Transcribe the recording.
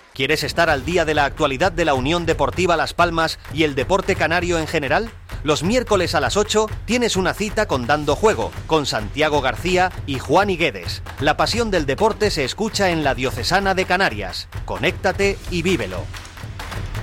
¿Quieres estar al día de la actualidad de la Unión Deportiva Las Palmas y el deporte canario en general? Los miércoles a las 8 tienes una cita con Dando Juego, con Santiago García y Juan Higuedes. La pasión del deporte se escucha en la Diocesana de Canarias. Conéctate y vívelo.